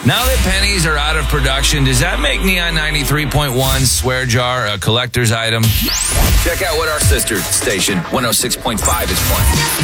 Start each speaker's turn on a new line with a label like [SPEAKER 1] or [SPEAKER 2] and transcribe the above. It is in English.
[SPEAKER 1] Now that pennies are out of production, does that make Neon 93.1 Swear Jar a collector's item? Check out what our sister station, 106.5, is playing.